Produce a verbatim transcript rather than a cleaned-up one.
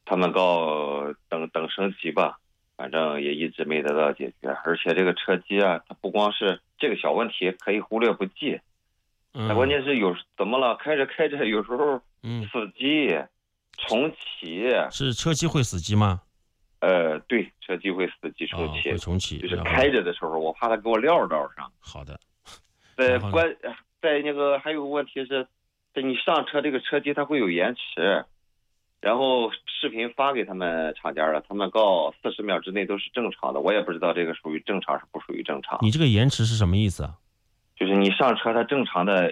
他们告等等升级吧，反正也一直没得到解决。而且这个车机啊，它不光是这个小问题可以忽略不计，它关嗯键是有怎么了？开着开着有时候嗯， 死机、重启， 是车机会死机吗？ 呃，对，车机会死机重啊、会启， 重启， 就是然后开着的时候，我怕它给我撂道上。 好的， 在然后呢？ 关在那个还有个问题是，在你上车这个车机它会有延迟，然后视频发给他们厂家了，他们告四十秒之内都是正常的，我也不知道这个属于正常是不属于正常。 你这个延迟是什么意思啊？ 就是你上车它正常的